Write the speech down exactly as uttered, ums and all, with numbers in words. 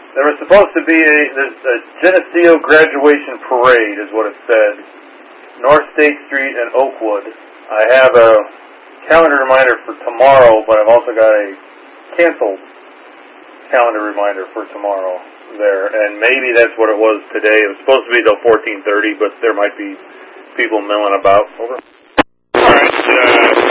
There was supposed to be a, a Geneseo graduation parade, is what it said. North State Street and Oakwood. I have a calendar reminder for tomorrow, but I've also got a canceled calendar reminder for tomorrow there. And maybe that's what it was today. It was supposed to be till fourteen thirty, but there might be people milling about. Over. All right. Uh,